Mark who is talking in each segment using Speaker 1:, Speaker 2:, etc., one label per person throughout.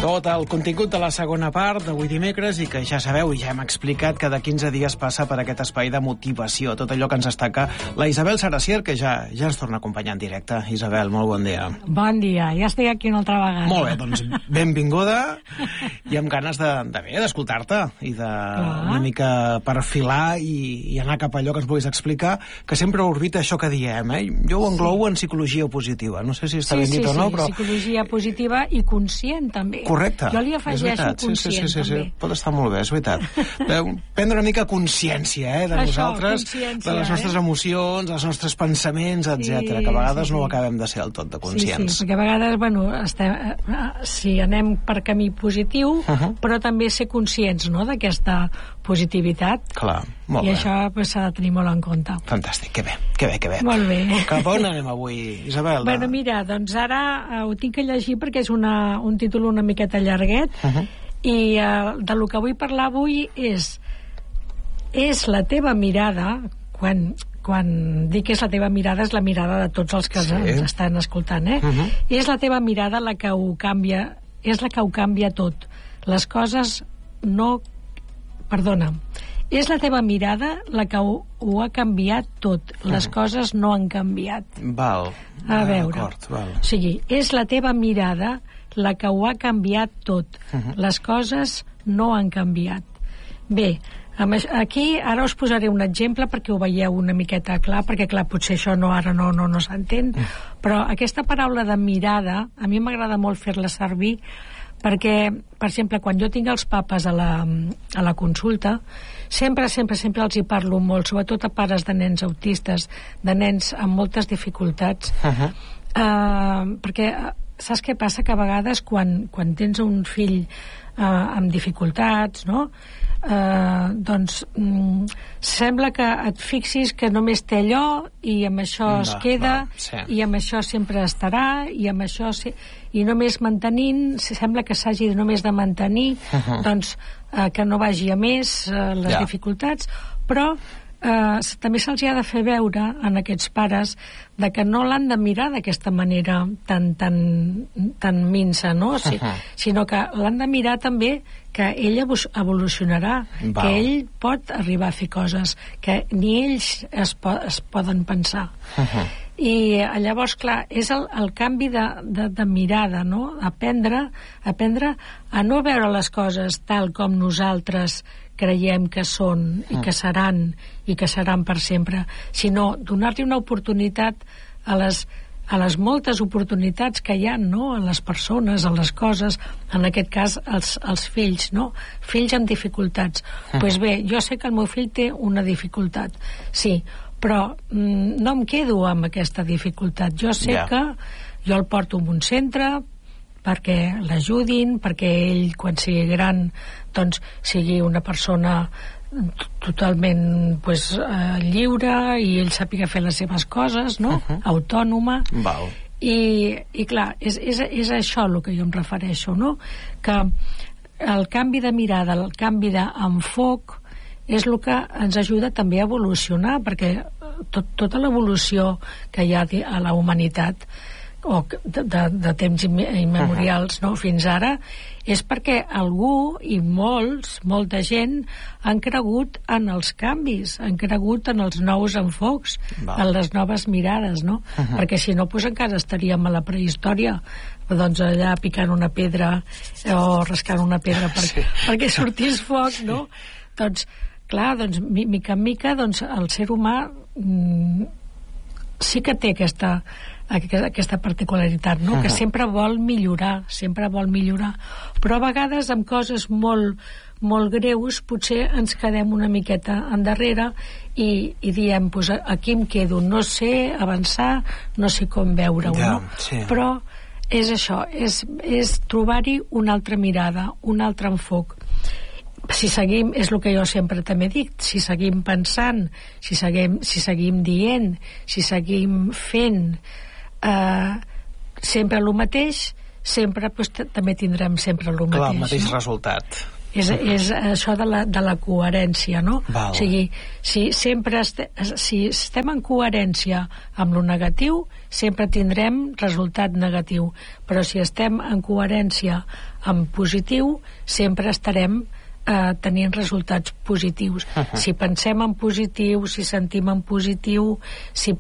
Speaker 1: Tot el contingut de la segona part d'avui dimecres i que ja sabeu i ja hem explicat que de 15 dies passa per aquest espai de motivació, tot allò que ens destaca la Isabel Saracier, que ja ens torna a acompanyar en directe. Isabel, molt bon dia.
Speaker 2: Bon dia, ja estic aquí una altra vegada.
Speaker 1: Molt bé, doncs benvinguda i amb ganes d'escoltar-te i una mica perfilar i anar cap a allò que ens vulguis explicar, que sempre orbita això que diem, Jo ho englobo en psicologia positiva, no sé si està ben dit o no, però...
Speaker 2: Sí, psicologia positiva i conscient, també.
Speaker 1: Correcte.
Speaker 2: Jo li afegeixo conscient, també.
Speaker 1: Pot estar molt bé, és veritat. Prendre una mica consciència, de nosaltres, de les nostres emocions, dels nostres pensaments, etc. Que a vegades no ho acabem de ser del tot de conscients.
Speaker 2: Sí, perquè a vegades, si anem per camí positiu, però també ser conscients, no?, d'aquesta positivitat.
Speaker 1: Clar, molt bé.
Speaker 2: I això s'ha de tenir molt en compte.
Speaker 1: Fantàstic, que bé.
Speaker 2: Molt bé.
Speaker 1: Cap on anem avui, Isabel?
Speaker 2: Bueno, mira, doncs ara ho tinc que llegir perquè és un títol una miqueta llarguet, i de lo que vull parlar avui és la teva mirada, quan dic que és la teva mirada, és la mirada de tots els que ens estan escoltant, és la teva mirada la que ho canvia, és la que ho canvia tot. Les coses no... Perdona. És la teva mirada la que ho ha canviat tot. Les coses no han canviat.
Speaker 1: Val.
Speaker 2: A veure. O sigui, és la teva mirada la que ho ha canviat tot. Les coses no han canviat. Bé, aquí ara us posaré un exemple perquè ho veieu una miqueta clar, perquè clar, potser això ara no s'entén, però aquesta paraula de mirada a mi m'agrada molt fer-la servir perquè, per exemple, quan jo tinc els papes a la consulta, sempre els hi parlo molt, sobretot a pares de nens autistes, de nens amb moltes dificultats, perquè saps què passa? Que a vegades quan tens un fill amb dificultats, no?, doncs sembla que et fixis que només té allò i amb això es queda i amb això sempre estarà i amb això i només mantenint, sembla que s'hagi només de mantenir, doncs que no vagi a més les dificultats, però també se'ls ha de fer veure en aquests pares de que no l'han de mirar d'aquesta manera tan minsa, no? Sinó que l'han de mirar també que ell evolucionarà, que ell pot arribar a fer coses que ni ells es poden pensar. I llavors, clar, és el canvi de mirada, no? Aprendre a no veure les coses tal com nosaltres creiem que són i que seran per sempre, sinó donar-li una oportunitat a les moltes oportunitats que hi ha, no?, a les persones, a les coses, en aquest cas els fills, no? Fills amb dificultats. Doncs bé, jo sé que el meu fill té una dificultat, sí, però no em quedo amb aquesta dificultat. Jo sé que jo el porto en un centre perquè l'ajudin, perquè ell, quan sigui gran, doncs sigui una persona totalment lliure i ell sàpiga fer les seves coses, no? Autònoma. I clar, és això el que jo em refereixo, no? Que el canvi de mirada, el canvi d'enfoc és el que ens ajuda també a evolucionar, perquè tota l'evolució que hi ha a la humanitat o de temps immemorials, no?, fins ara, és perquè algú i molta gent han cregut en els canvis, han cregut en els nous enfocs, en les noves mirades, no? Perquè si no, doncs encara estaríem a la prehistòria, doncs allà picant una pedra o rascant una pedra perquè sortís foc, no? Doncs, clar, mica en mica, el ser humà sí que té aquesta particularitat, no? Que sempre vol millorar, però a vegades amb coses molt greus potser ens quedem una miqueta endarrere i diem, aquí em quedo, no sé avançar, no sé com veure-ho, no? Però és això, és trobar-hi una altra mirada, un altre enfoc. Si seguim, és el que jo sempre també dic, si seguim pensant, si seguim dient, si seguim fent sempre el mateix, sempre també tindrem sempre el mateix.
Speaker 1: El mateix resultat.
Speaker 2: És això de la coherència, no?
Speaker 1: Val.
Speaker 2: O sigui, si estem en coherència amb lo negatiu, sempre tindrem resultat negatiu, però si estem en coherència amb positiu, sempre estarem tenint resultats positius. Si pensem en positiu, si sentim en positiu, si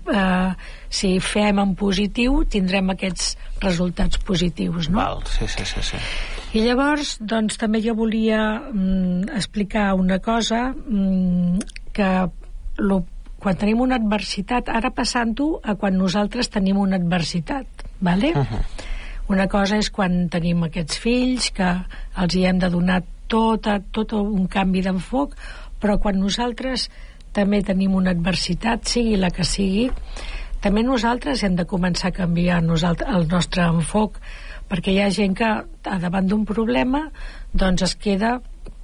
Speaker 2: fem en positiu, tindrem aquests resultats positius, no?
Speaker 1: Val, sí.
Speaker 2: I llavors, doncs, també jo volia explicar una cosa, que quan tenim una adversitat, ara passant-ho a quan nosaltres tenim una adversitat, ¿vale? Una cosa és quan tenim aquests fills, que els hi hem de donar tot un canvi d'enfoc, però quan nosaltres també tenim una adversitat, sigui la que sigui, també nosaltres hem de començar a canviar el nostre enfoc, perquè hi ha gent que davant d'un problema doncs es queda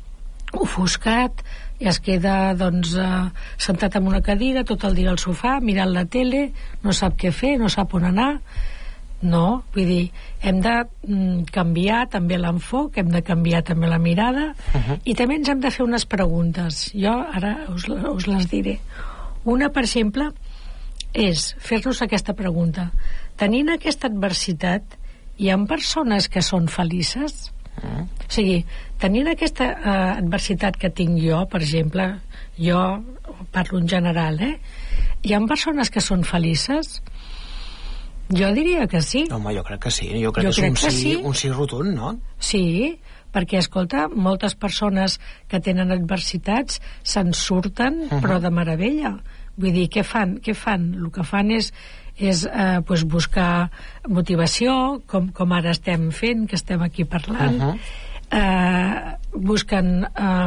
Speaker 2: ofuscat i es queda doncs sentat en una cadira tot el dia al sofà mirant la tele, no sap què fer, no sap on anar. No, vull dir, hem de canviar també l'enfoc, hem de canviar també la mirada, i també ens hem de fer unes preguntes. Jo ara us les diré. Una, per exemple, és fer-nos aquesta pregunta: tenint aquesta adversitat, hi ha persones que són felices? O sigui, tenint aquesta adversitat que tinc jo, per exemple, jo parlo en general, hi ha persones que són felices? Jo diria que sí.
Speaker 1: Home, jo crec que sí. Jo crec que és un sí rotund, no?
Speaker 2: Sí, perquè, escolta, moltes persones que tenen adversitats se'n surten, però de meravella. Vull dir, què fan? El que fan és buscar motivació, com ara estem fent, que estem aquí parlant. Busquen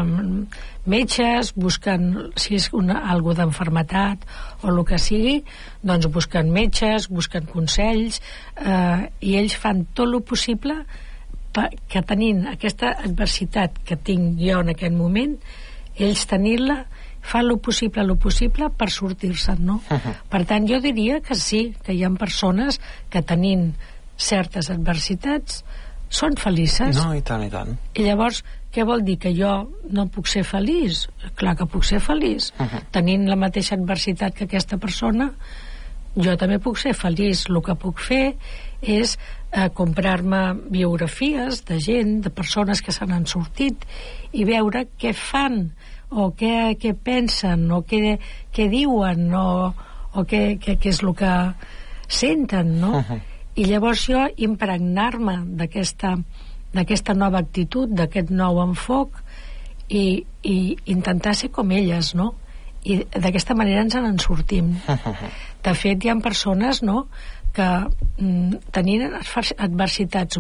Speaker 2: metges, busquen, si és algú d'enfermetat o el que sigui, doncs busquen metges, busquen consells, i ells fan tot el possible que tenint aquesta adversitat que tinc jo en aquest moment, ells tenir-la, fan el possible per sortir-se'n, no? Per tant, jo diria que sí, que hi ha persones que tenint certes adversitats són felices.
Speaker 1: No, i tant.
Speaker 2: I llavors, què vol dir? Que jo no puc ser feliç? Clar que puc ser feliç. Tenint la mateixa adversitat que aquesta persona, jo també puc ser feliç. El que puc fer és comprar-me biografies de gent, de persones que se n'han sortit, i veure què fan, o què pensen, o què diuen, o què és el que senten, no? I llavors jo impregnar-me d'aquesta nova actitud, d'aquest nou enfoc, i intentar ser com elles, no? I d'aquesta manera ens en sortim. De fet, hi ha persones, no?, que tenint adversitats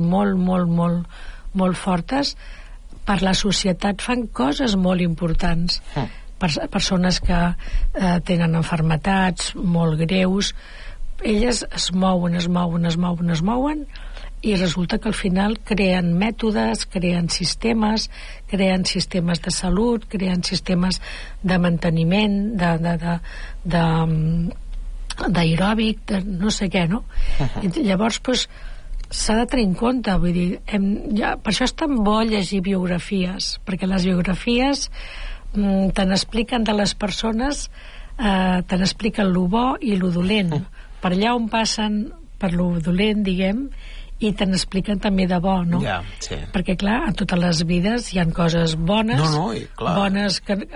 Speaker 2: molt fortes, per la societat fan coses molt importants. Persones que tenen malalties molt greus, elles es mouen i resulta que al final creen mètodes, creen sistemes de salut, creen sistemes de manteniment, d'aeròbic, de no sé què, no? I llavors, doncs, s'ha de tenir en compte, vull dir, per això és tan bo llegir biografies, perquè les biografies te n'expliquen de les persones, te n'expliquen lo bo i lo dolent, per allà on passen per lo dolent, diguem, i te n'expliquen també de bo, no?
Speaker 1: Ja, sí.
Speaker 2: Perquè, clar, en totes les vides hi ha coses bones, bones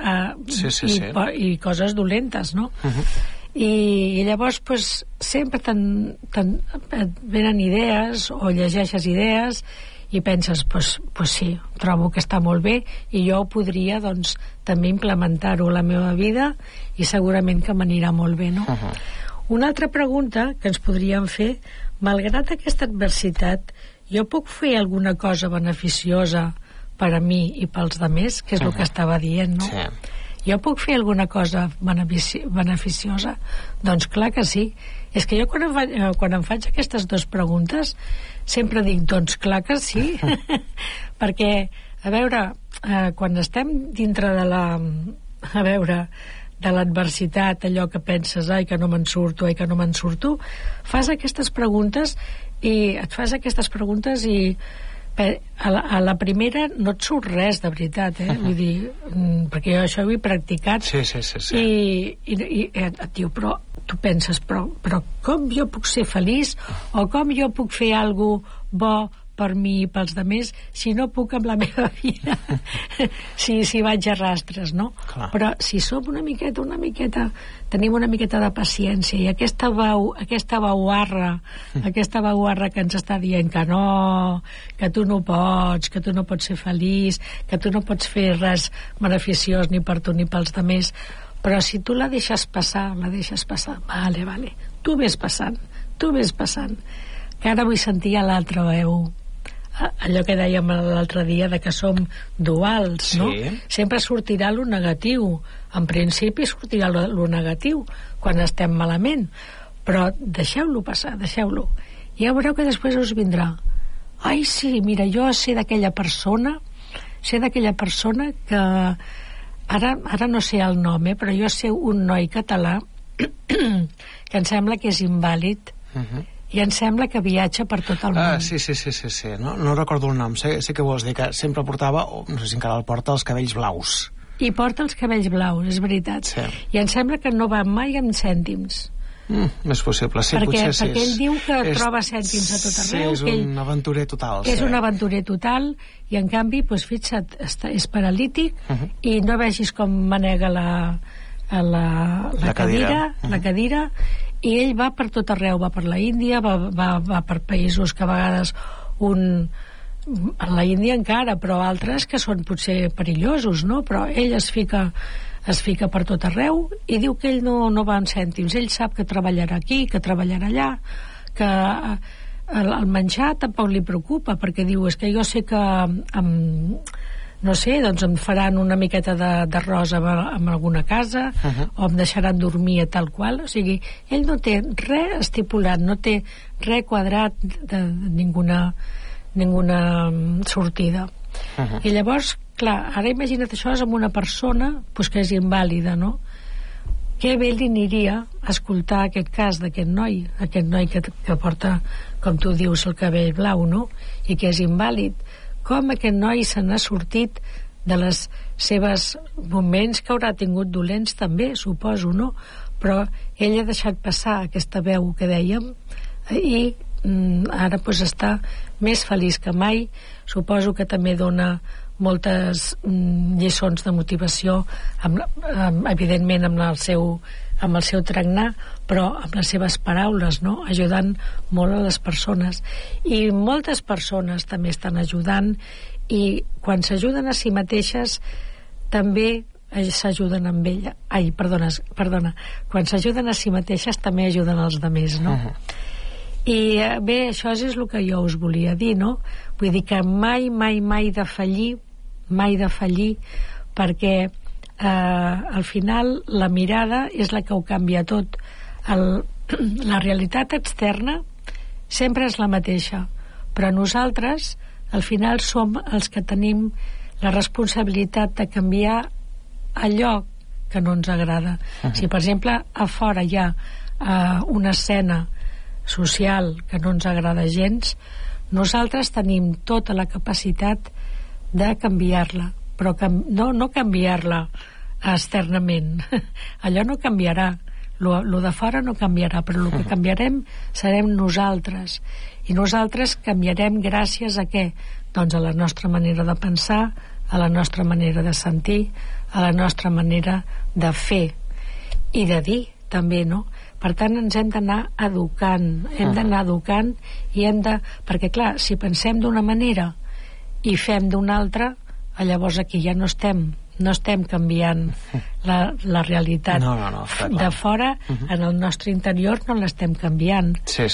Speaker 2: i coses dolentes, no? I llavors, pues, sempre et venen idees o llegeixes idees i penses, pues sí, trobo que està molt bé i jo podria, doncs, també implementar-ho a la meva vida i segurament que m'anirà molt bé, no? Una altra pregunta que ens podríem fer: malgrat aquesta adversitat, jo puc fer alguna cosa beneficiosa per a mi i pels altres, que és el que estava dient, no?
Speaker 1: Sí.
Speaker 2: Jo puc fer alguna cosa beneficiosa? Doncs clar que sí. És que jo quan em faig aquestes dues preguntes sempre dic, doncs clar que sí. Perquè, a veure, quan estem dintre de l'adversitat, allò que penses, ai, que no me'n surto, fas aquestes preguntes i A la primera no et surt res, de veritat, vull dir, perquè jo això ho he practicat.
Speaker 1: Sí.
Speaker 2: I et diu, però tu penses, però com jo puc ser feliç o com jo puc fer alguna cosa bo per mi i pels demés si no puc amb la meva vida si vaig a rastres, no?
Speaker 1: Clar.
Speaker 2: Però si som una miqueta tenim una miqueta de paciència i aquesta veuarra que ens està dient que no, que tu no pots ser feliç, que tu no pots fer res beneficiós ni per tu ni pels demés, però si tu la deixes passar, vale, tu ves passant, que ara vull sentir a l'altra veu, allò que dèiem l'altre dia de que som duals, no? Sempre sortirà lo negatiu, en principi sortirà lo negatiu quan estem malament, però deixeu-lo passar, deixeu-lo, i ja veureu que després us vindrà, ai sí, mira, jo sé d'aquella persona que ara no sé el nom, però jo sé un noi català que em sembla que és invàlid, i em sembla que viatja per tot el món.
Speaker 1: Sí. No recordo el nom. Sé que vols dir que sempre portava, no sé si encara el porta, els cabells blaus.
Speaker 2: I porta els cabells blaus, és veritat.
Speaker 1: Sí.
Speaker 2: I em sembla que no va mai amb cèntims.
Speaker 1: És possible, sí,
Speaker 2: perquè
Speaker 1: potser sí.
Speaker 2: Perquè ell diu que troba cèntims a tot arreu.
Speaker 1: Sí, és un aventurer total.
Speaker 2: És un aventurer total, i en canvi, doncs, fixa't, és paralític, i no vegis com manega la cadira, i ell va per tot arreu, va per la Índia, va per països que a vegades a la Índia encara, però altres que són potser perillosos, no? Però ell es fica per tot arreu i diu que ell no va amb cèntims, ell sap que treballarà aquí, que treballarà allà, que el menjar tampoc li preocupa, perquè diu, és que jo sé que no sé, doncs em faran una miqueta d'arròs en alguna casa, o em deixaran dormir a tal qual, o sigui, ell no té res estipulat, no té res quadrat de ninguna sortida. I llavors, clar, ara imagina't això és amb una persona pues, que és invàlida, no? Que bé li aniria escoltar aquest cas d'aquest noi que porta, com tu dius, el cabell blau, no? I que és invàlid, com aquest noi se n'ha sortit de les seves moments que haurà tingut dolents també, suposo, no? Però ell ha deixat passar aquesta veu que dèiem i ara pues, està més feliç que mai. Suposo que també dona moltes lliçons de motivació, evidentment amb el seu tracnar, però amb les seves paraules, no? Ajudant molt a les persones, i moltes persones també estan ajudant, i quan s'ajuden a si mateixes també s'ajuden amb ella. Perdona, quan s'ajuden a si mateixes també ajuden els altres, no? I bé, això és el que jo us volia dir, no? Vull dir que mai de fallir, perquè al final la mirada és la que ho canvia tot. La realitat externa sempre és la mateixa, però nosaltres al final som els que tenim la responsabilitat de canviar allò que no ens agrada. Si per exemple a fora hi ha una escena social que no ens agrada gens, nosaltres tenim tota la capacitat de canviar-la, però no canviar-la externament. Allò no canviarà, lo de fora no canviarà, però el que canviarem serem nosaltres, i nosaltres canviarem gràcies a què? Doncs a la nostra manera de pensar, a la nostra manera de sentir, a la nostra manera de fer i de dir també, no? Per tant, ens hem d'anar educant, perquè clar, si pensem d'una manera i fem d'una altra, llavors aquí ja no estem canviant la realitat de fora, en el nostre interior no l'estem canviant.
Speaker 1: Sí.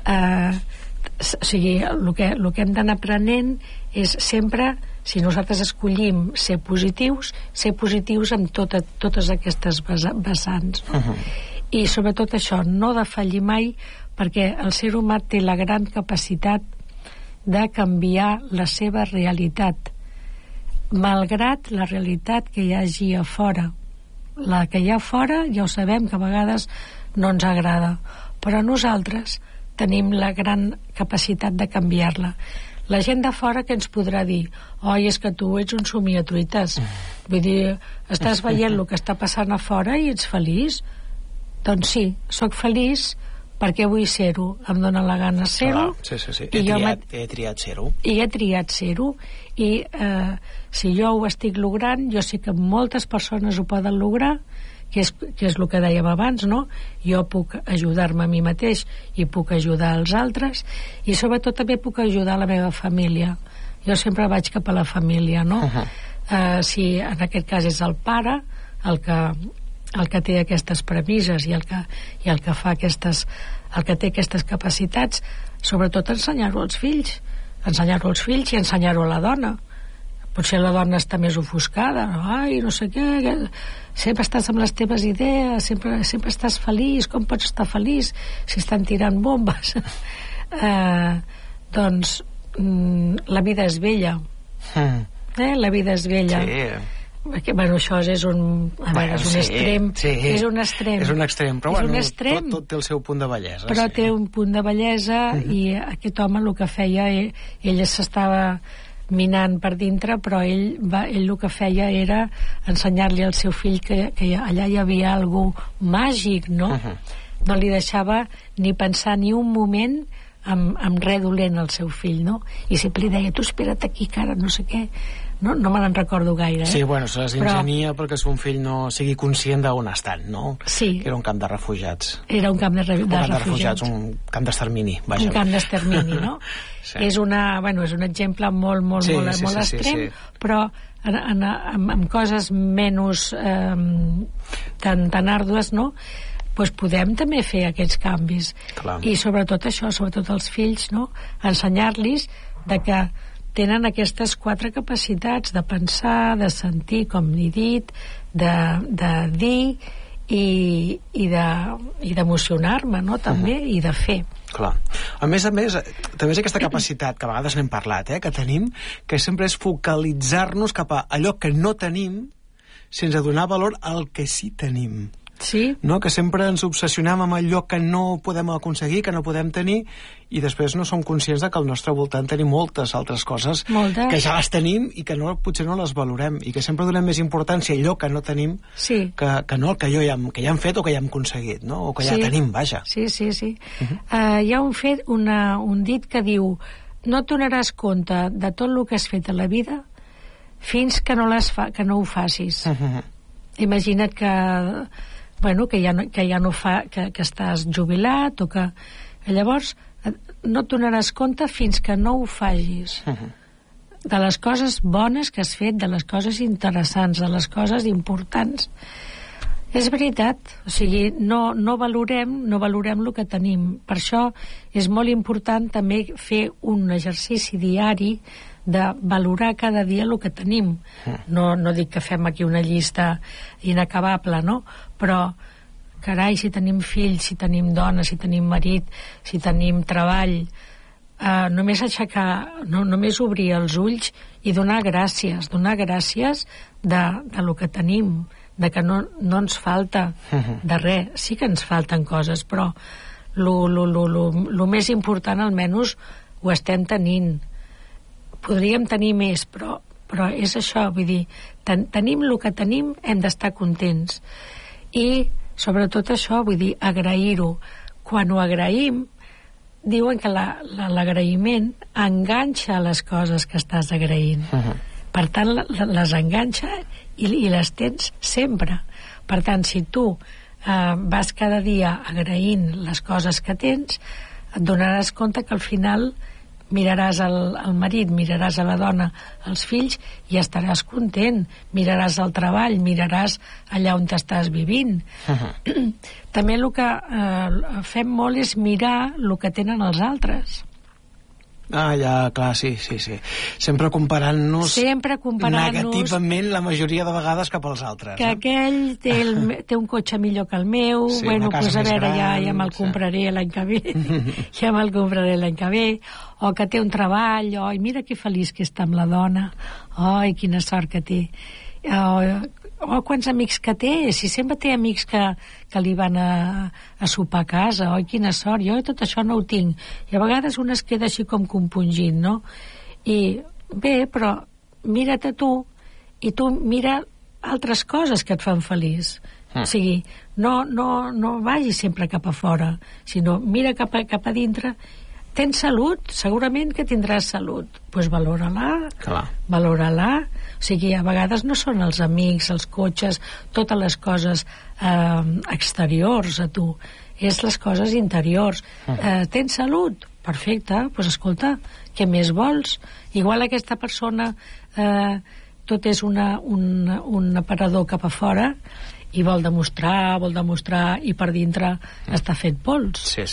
Speaker 2: O sigui, el que hem d'anar aprenent és sempre, si nosaltres escollim ser positius amb totes aquestes vessants, no? I sobretot això, no defallir mai, perquè el ser humà té la gran capacitat de canviar la seva realitat, malgrat la realitat que hi hagi a fora. La que hi ha a fora ja ho sabem que a vegades no ens agrada, però nosaltres tenim la gran capacitat de canviar-la. la gent de fora que ens podrà dir oi, és que tu ets un somiatruites, vull dir, estàs veient el que està passant a fora i ets feliç. Doncs sí, sóc feliç perquè vull ser-ho, em dóna la gana ser-ho.
Speaker 1: Sí. He triat ser-ho.
Speaker 2: I he triat ser-ho. I si jo ho estic logrant, jo sé que moltes persones ho poden lograr, que és el que dèiem abans, no? Jo puc ajudar-me a mi mateix i puc ajudar als altres, i sobretot també puc ajudar a la meva família. Jo sempre vaig cap a la família, no? Si en aquest cas és el pare el que té aquestes premisses i el que fa el que té aquestes capacitats, sobretot ensenyar-ho als fills i ensenyar-ho a la dona. Potser la dona està més ofuscada, ai, no sé què, sempre estàs amb les teves idees, sempre estàs feliç, com pots estar feliç si estan tirant bombes? Doncs la vida és bella. La vida és bella. Sí. Perquè, bueno, això és un extrem. Sí. És un extrem.
Speaker 1: Però bueno, tot té el seu punt de bellesa.
Speaker 2: Però té un punt de bellesa i aquest home el que feia, ell s'estava minant per dintre, però ell el que feia era ensenyar-li al seu fill que allà hi havia alguna màgic, no? No li deixava ni pensar ni un moment amb res dolent al seu fill, no? I sempre li deia, tu espera't aquí, que ara no sé què. No me n'en recordo gaire.
Speaker 1: Sí, bueno, se les ingenia perquè son fill no sigui conscient d'on estan, no?
Speaker 2: Sí.
Speaker 1: Era un camp de refugiats.
Speaker 2: Era un camp de refugiats.
Speaker 1: Un camp d'extermini, vaja.
Speaker 2: Un camp d'extermini, no? Sí. És un exemple molt extrem, però amb coses menys tan àrdues, no? Doncs podem també fer aquests canvis.
Speaker 1: Clar.
Speaker 2: I sobretot això, sobretot els fills, no? Ensenyar-los que tenen aquestes 4 capacitats de pensar, de sentir, com he dit, de dir i d'emocionar-me, no? També, i de fer.
Speaker 1: Clar. A més, també és aquesta capacitat, que a vegades n'hem parlat, que tenim, que sempre és focalitzar-nos cap a allò que no tenim sense donar valor al que sí tenim.
Speaker 2: Sí.
Speaker 1: No? Que sempre ens obsessionem amb allò que no podem aconseguir, que no podem tenir, i després no som conscients que al nostre voltant tenim moltes altres coses que ja les tenim i que potser no les valorem, i que sempre donem més importància a allò que no tenim que no el que ja hem fet o que ja hem aconseguit, no? O que ja tenim, vaja.
Speaker 2: Sí. Hi ha un dit que diu: no et donaràs compte de tot el que has fet a la vida fins que no ho facis. Imagina't que ja no fa, que estàs jubilat, o que llavors no et donaràs compte fins que no ho facis. De les coses bones que has fet, de les coses interessants, de les coses importants. És veritat, o sigui, no valorem el que tenim. Per això és molt important també fer un exercici diari de valorar cada dia el que tenim. No dic que fem aquí una llista inacabable, no? Però, carai, si tenim fills, si tenim dones, si tenim marit, si tenim treball, només obrir els ulls i donar gràcies de lo que tenim, de que no ens falta de res. Sí que ens falten coses, però lo més important almenys ho estem tenint. Podríem tenir més, però és això, vull dir, tenim el que tenim, hem d'estar contents. I sobretot això, vull dir, agrair-ho. Quan ho agraïm, diuen que l'agraïment enganxa les coses que estàs agraint. Per tant, les enganxa i les tens sempre. Per tant, si tu vas cada dia agraint les coses que tens, et donaràs compte que al final miraràs el marit, miraràs a la dona, els fills, i estaràs content. Miraràs el treball, miraràs allà on t'estàs vivint. També el que fem molt és mirar el que tenen els altres.
Speaker 1: Ja, clar, sí. Sempre comparant-nos negativament la majoria de vegades cap als altres.
Speaker 2: Que aquell té un cotxe millor que el meu, bueno, doncs a veure, ja me'l compraré l'any que ve, o que té un treball, oi, mira que feliç que està amb la dona, oi, quina sort que té, quants amics que té, si sempre té amics que li van a sopar a casa, oi, quina sort, jo tot això no ho tinc, i a vegades un es queda així com compungint, no? I bé, però mira't a tu i tu mira altres coses que et fan feliç. O sigui, no vagis sempre cap a fora, sinó mira cap a dintre. Tens salut? Segurament que tindràs salut. Doncs valora-la. Valora-la. O sigui, a vegades no són els amics, els cotxes, totes les coses exteriors a tu. És les coses interiors. Tens salut? Perfecte. Doncs escolta, què més vols? Igual aquesta persona tot és un aparador cap a fora i vol demostrar, i per dintre està fet pols.
Speaker 1: Sí.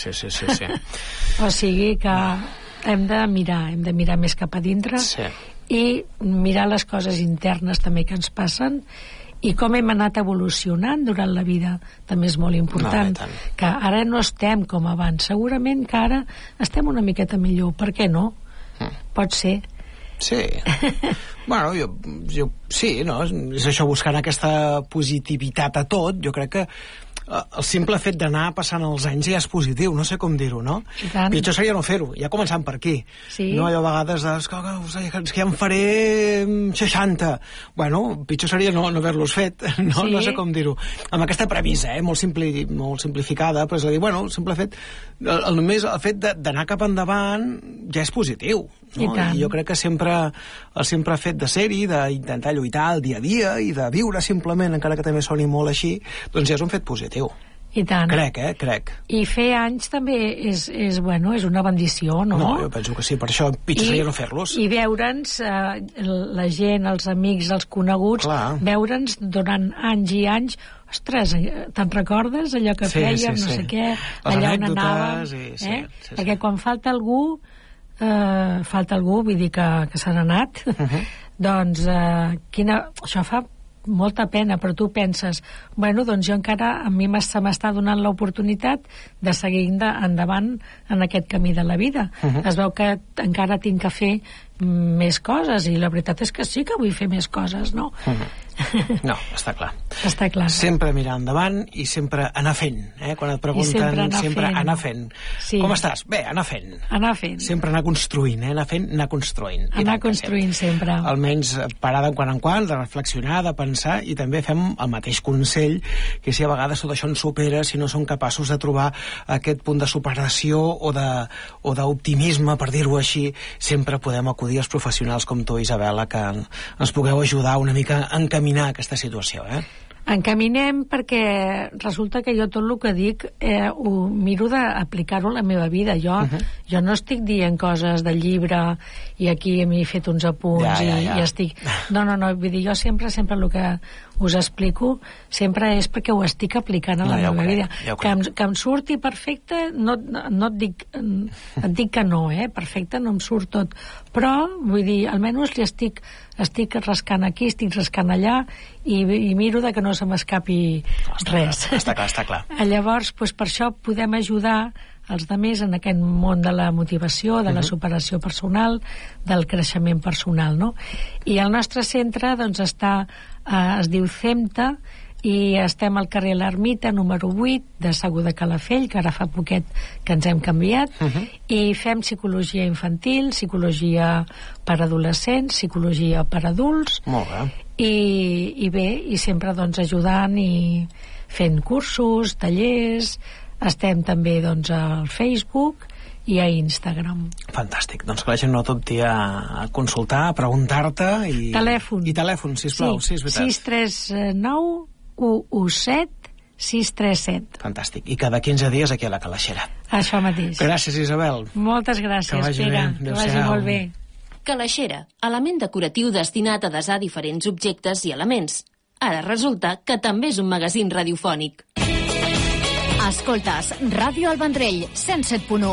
Speaker 2: O sigui que hem de mirar més cap a dintre i mirar les coses internes també que ens passen i com hem anat evolucionant durant la vida també és molt important, que ara no estem com abans, segurament que ara estem una miqueta millor, per què no? Pot ser.
Speaker 1: Sí. Bueno, jo sí, no? És això, buscant aquesta positivitat a tot. Jo crec que el simple fet d'anar passant els anys ja és positiu, no sé com dir-ho, no? Pitjor seria no fer-ho, ja començant per aquí. No, allò a vegades és que ja en faré 60. Bueno, pitjor seria no haver-los fet, no sé com dir-ho. Amb aquesta premissa, molt simplificada, però és a dir, bueno, només el fet d'anar cap endavant ja és positiu. I jo crec que el simple fet de ser-hi, d'intentar lluitar el dia a dia i de viure simplement, encara que també soni molt així, doncs ja és un fet positiu.
Speaker 2: I tant.
Speaker 1: Crec.
Speaker 2: I fer anys també és una bendició, no?
Speaker 1: No, jo penso que sí, per això pitjor seria no fer-los.
Speaker 2: I veure'ns, la gent, els amics, els coneguts, veure'ns durant anys i anys. Ostres, te'n recordes allò que fèiem, no sé què, allà on anàvem? Perquè quan falta algú, vull dir que se n'ha anat, doncs això fa molta pena, però tu penses, bueno, doncs jo encara, a mi se m'està donant l'oportunitat de seguir endavant en aquest camí de la vida. Es veu que encara tinc que fer més coses, i la veritat és que sí que vull fer més coses, no?
Speaker 1: No, està clar.
Speaker 2: Està clar.
Speaker 1: Sempre mirar endavant i sempre anar fent. Quan et pregunten, sempre anar fent. Com estàs? Bé, anar fent. Sempre anar construint, anar fent, anar construint.
Speaker 2: Anar construint sempre.
Speaker 1: Almenys parar de quan en quan, de reflexionar, de pensar, i també fem el mateix consell, que si a vegades tot això ens supera, si no som capaços de trobar aquest punt de superació o d'optimisme, per dir-ho així, sempre podem acudir als professionals com tu, Isabel, que ens pugueu ajudar una mica a encaminar aquesta situació,
Speaker 2: Encaminem perquè resulta que jo tot el que dic ho miro d'aplicar-ho a la meva vida. Jo no estic dient coses del llibre i aquí m'he fet uns apunts i estic... No, vull dir, jo sempre el que us explico sempre és perquè ho estic aplicant a la meva vida. Que em surti perfecte, no et dic que no, perfecte no em surt tot, però vull dir, almenys li estic rascant aquí, estic rascant allà i miro de que no se m'escapi res.
Speaker 1: Està clar.
Speaker 2: Llavors, per això podem ajudar els altres en aquest món de la motivació, de la superació personal, del creixement personal, no? I el nostre centre doncs es diu CEMTA i estem al carrer L'Ermita, número 8, de Segur de Calafell, que ara fa poquet que ens hem canviat, i fem psicologia infantil, psicologia per adolescents, psicologia per adults, i bé, i sempre doncs ajudant i fent cursos, tallers. Estem també doncs al Facebook i a Instagram.
Speaker 1: Fantàstic, doncs que la gent no dubti a consultar, a preguntar-te i... Telèfon, sisplau. Sí, és veritat.
Speaker 2: 639 117 637.
Speaker 1: Fantàstic, i cada 15 dies aquí a la Calaixera.
Speaker 2: Això mateix.
Speaker 1: Gràcies, Isabel.
Speaker 2: Moltes gràcies, Pere. Que vagi molt bé.
Speaker 3: Calaixera, element decoratiu destinat a desar diferents objectes i elements. Ara resulta que també és un magazín radiofònic.
Speaker 4: Escoltes Ràdio El Vendrell, 107.1.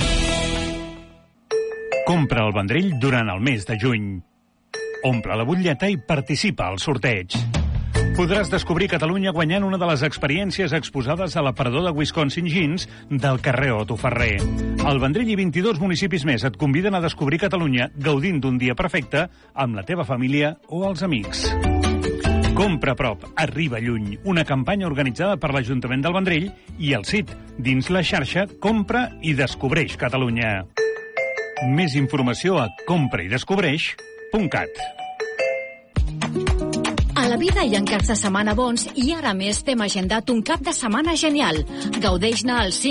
Speaker 5: Compra el Vendrell durant el mes de juny. Omple la butlleta i participa al sorteig. Podràs descobrir Catalunya guanyant una de les experiències exposades a l'aparador de Wisconsin Jeans del carrer Otto Ferrer. El Vendrell i 22 municipis més et conviden a descobrir Catalunya gaudint d'un dia perfecte amb la teva família o els amics. Compra a prop, arriba lluny. Una campanya organitzada per l'Ajuntament del Vendrell i el CIT, dins la xarxa Compra i Descobreix Catalunya. Més informació a compraidescobreix.cat.
Speaker 4: A la vida hi ha caps de setmana bons i ara més t'hem agendat un cap de setmana genial. Gaudeix-ne al